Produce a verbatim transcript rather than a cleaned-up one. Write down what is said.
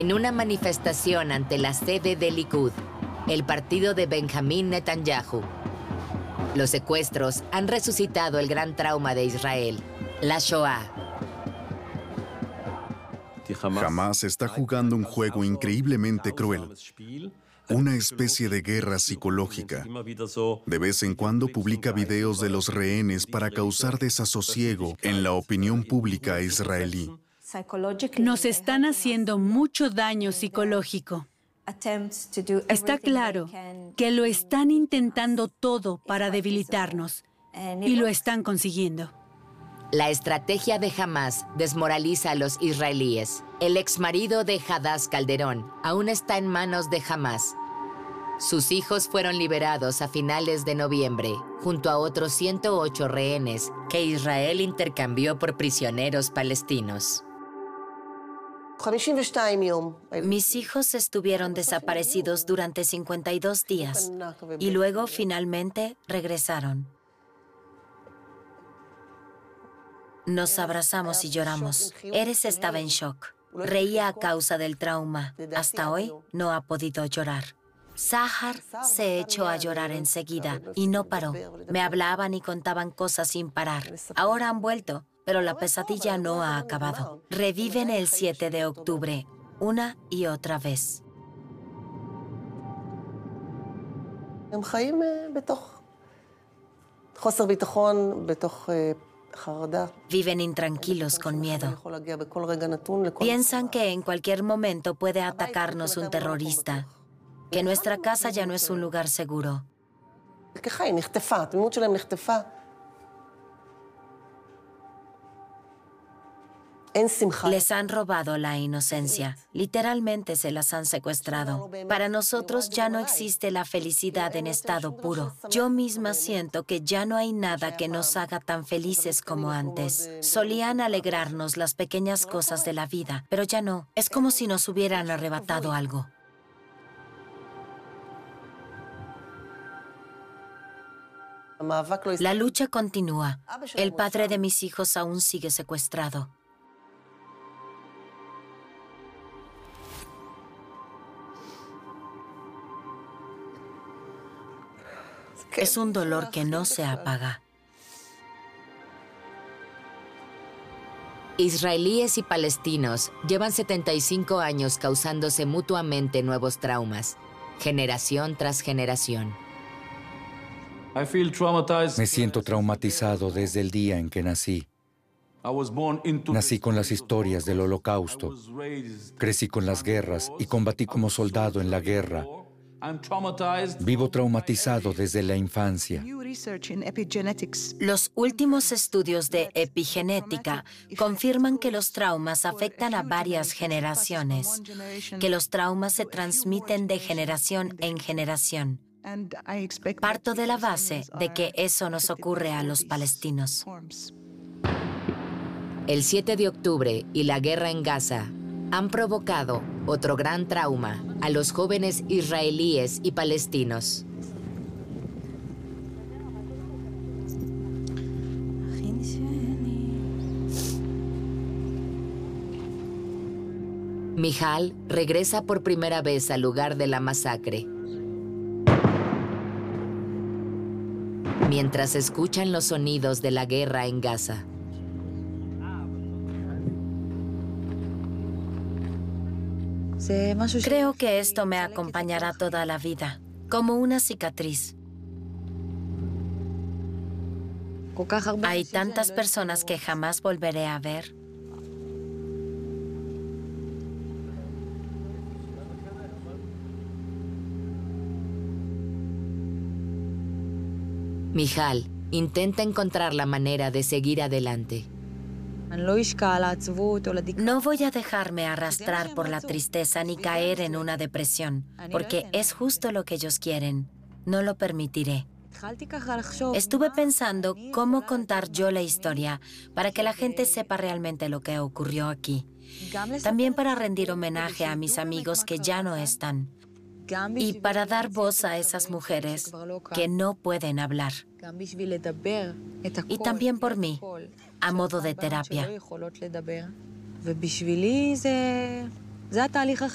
En una manifestación ante la sede del Likud, el partido de Benjamín Netanyahu, los secuestros han resucitado el gran trauma de Israel, la Shoah. Hamás está jugando un juego increíblemente cruel, una especie de guerra psicológica. De vez en cuando publica videos de los rehenes para causar desasosiego en la opinión pública israelí. Nos están haciendo mucho daño psicológico. Está claro que lo están intentando todo para debilitarnos y lo están consiguiendo. La estrategia de Hamás desmoraliza a los israelíes. El exmarido de Hadass Calderón aún está en manos de Hamás. Sus hijos fueron liberados a finales de noviembre, junto a otros ciento ocho rehenes que Israel intercambió por prisioneros palestinos. Mis hijos estuvieron desaparecidos durante cincuenta y dos días y luego finalmente regresaron. Nos abrazamos y lloramos. Eres estaba en shock. Reía a causa del trauma. Hasta hoy no ha podido llorar. Sahar se echó a llorar enseguida y no paró. Me hablaban y contaban cosas sin parar. Ahora han vuelto, pero la pesadilla no ha acabado. Reviven el siete de octubre, una y otra vez. Viven intranquilos con miedo. Piensan que en cualquier momento puede atacarnos un terrorista, que nuestra casa ya no es un lugar seguro. Les han robado la inocencia. Literalmente se las han secuestrado. Para nosotros ya no existe la felicidad en estado puro. Yo misma siento que ya no hay nada que nos haga tan felices como antes. Solían alegrarnos las pequeñas cosas de la vida, pero ya no. Es como si nos hubieran arrebatado algo. La lucha continúa. El padre de mis hijos aún sigue secuestrado. Es un dolor que no se apaga. Israelíes y palestinos llevan setenta y cinco años causándose mutuamente nuevos traumas, generación tras generación. Me siento traumatizado desde el día en que nací. Nací con las historias del Holocausto. Crecí con las guerras y combatí como soldado en la guerra. Vivo traumatizado desde la infancia. Los últimos estudios de epigenética confirman que los traumas afectan a varias generaciones, que los traumas se transmiten de generación en generación. Parto de la base de que eso nos ocurre a los palestinos. El siete de octubre y la guerra en Gaza han provocado otro gran trauma a los jóvenes israelíes y palestinos. Mijal regresa por primera vez al lugar de la masacre. Mientras escuchan los sonidos de la guerra en Gaza. Creo que esto me acompañará toda la vida, como una cicatriz. Hay tantas personas que jamás volveré a ver. Mijal intenta encontrar la manera de seguir adelante. No voy a dejarme arrastrar por la tristeza ni caer en una depresión, porque es justo lo que ellos quieren. No lo permitiré. Estuve pensando cómo contar yo la historia para que la gente sepa realmente lo que ocurrió aquí. También para rendir homenaje a mis amigos que ya no están. Y para dar voz a esas mujeres que no pueden hablar. Y también por mí, a modo de terapia.